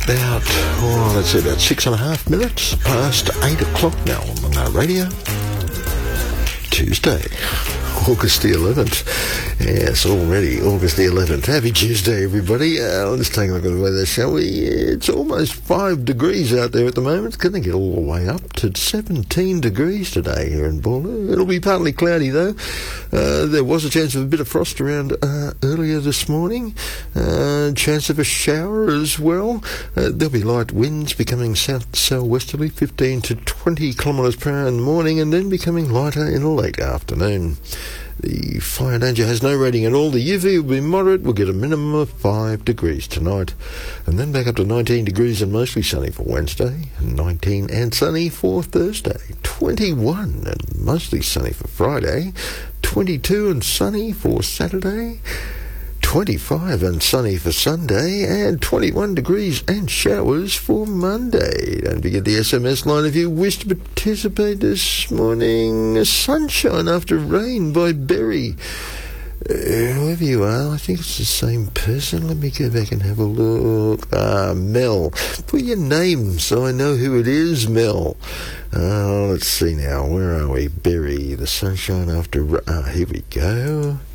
about 6.5 minutes past 8 o'clock now on the radio. Tuesday, August the 11th. Yes, already August the 11th. Happy Tuesday, everybody. Let's take a look at the weather, shall we? It's almost 5 degrees out there at the moment. It's going to get all the way up to 17 degrees today here in Baldur. It'll be partly cloudy, though. There was a chance of a bit of frost around earlier this morning. Chance of a shower as well. There'll be light winds becoming south-southwesterly, 15 to 20 kilometres per hour in the morning, and then becoming lighter in the late afternoon. The fire danger has no rating at all. The UV will be moderate. We'll get a minimum of 5 degrees tonight. And then back up to 19 degrees and mostly sunny for Wednesday. 19 and sunny for Thursday. 21 and mostly sunny for Friday. 22 and sunny for Saturday. 25 and sunny for Sunday, and 21 degrees and showers for Monday. Don't forget the SMS line if you wish to participate this morning. Sunshine After Rain by Berry. Whoever you are, I think it's the same person. Let me go back and have a look. Mel. Put your name so I know who it is, Mel. Let's see now. Where are we? Berry, the Sunshine After Rain. Here we go.